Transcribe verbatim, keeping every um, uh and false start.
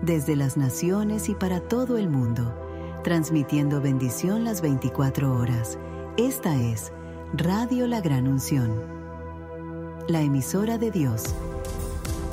desde las naciones y para todo el mundo, transmitiendo bendición las veinticuatro horas. Esta es Radio La Gran Unción, la emisora de Dios